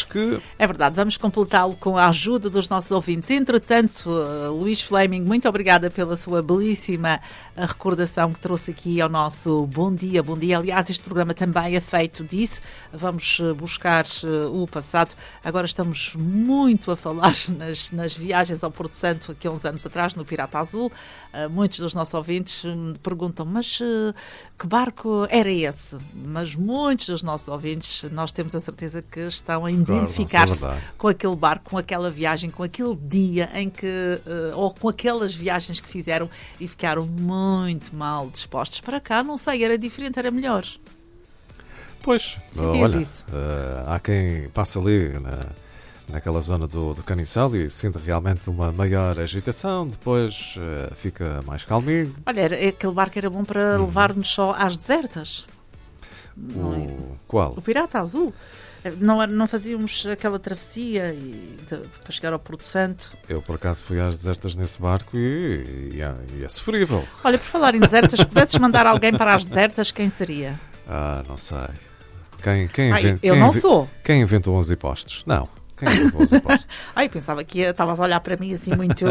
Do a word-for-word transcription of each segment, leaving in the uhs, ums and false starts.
que... É verdade, vamos completá-lo com a ajuda dos nossos ouvintes. Entretanto, Luís Fleming, muito obrigada pela sua belíssima recordação que trouxe aqui ao nosso Bom Dia, Bom Dia. Aliás, este programa também é feito disso. Vamos buscar o passado. Agora estamos muito a falar nas, nas viagens ao Porto Santo, aqui há uns anos atrás, no Pirata Azul. Muitos dos nossos ouvintes me perguntam, mas que barco era esse? Mas muitos dos nossos ouvintes, nós temos a certeza que estão a identificar-se claro, com aquele barco, com aquela viagem, com aquele dia em que, ou com aquelas viagens que fizeram e ficaram muito mal dispostos. Para cá, não sei, era diferente, era melhor. Pois, Sentias olha, isso? Uh, há quem passa ali na, naquela zona do, do Caniçal e sinta realmente uma maior agitação, depois uh, fica mais calminho. Olha, era, aquele barco era bom para uhum. levar-nos só às desertas. O é? Qual? O Pirata Azul. Não, não fazíamos aquela travessia e de, para chegar ao Porto Santo? Eu, por acaso, fui às desertas nesse barco e, e, é, e é sofrível. Olha, por falar em desertas, pudesses mandar alguém para as desertas, quem seria? Ah, não sei. Quem, quem Ai, invent, eu quem não inv, sou. Quem inventou os impostos? Não. Quem inventou os impostos? Ai, pensava que estavas a olhar para mim assim muito...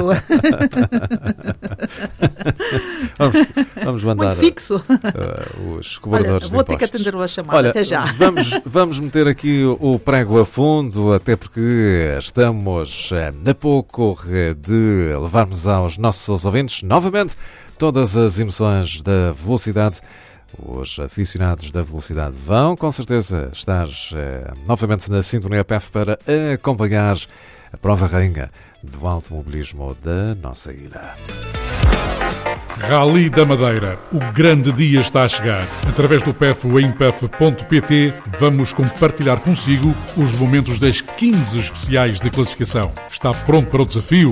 vamos, vamos mandar muito fixo. Uh, os cobradores Olha, vou de impostos. ter que atender uma chamada. Olha, até já. Vamos, vamos meter aqui o prego a fundo, até porque estamos a pouco de levarmos aos nossos ouvintes novamente todas as emoções da velocidade. Os aficionados da velocidade vão, com certeza, estar eh, novamente na Sintonia P F para acompanhar a prova rainha do automobilismo da nossa ilha. Rally da Madeira. O grande dia está a chegar. Através do P F em P F ponto P T vamos compartilhar consigo os momentos das quinze especiais de classificação. Está pronto para o desafio?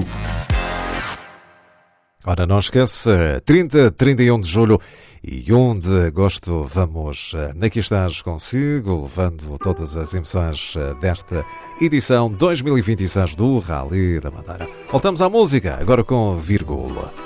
Ora, não esquece, trinta, trinta e um de julho e um de agosto vamos aqui estar consigo, levando todas as emoções desta edição dois mil e vinte e seis do Rally da Madeira. Voltamos à música, agora com Vírgula.